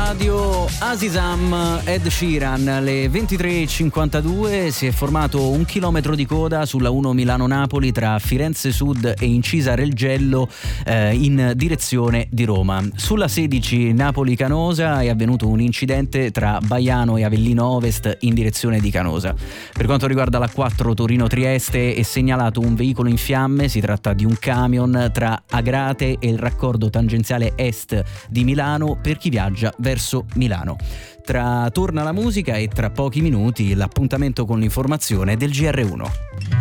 Radio, Asisam, Ed Sheeran. Alle 23.52 si è formato un chilometro di coda sulla 1 Milano-Napoli tra Firenze Sud e Incisa Relgello in direzione di Roma. Sulla 16 Napoli-Canosa è avvenuto un incidente tra Baiano e Avellino Ovest in direzione di Canosa. Per quanto riguarda la 4 Torino-Trieste è segnalato un veicolo in fiamme, si tratta di un camion tra Agrate e il raccordo tangenziale est di Milano per chi viaggia verso Milano. Torna la musica e tra pochi minuti l'appuntamento con l'informazione del GR1.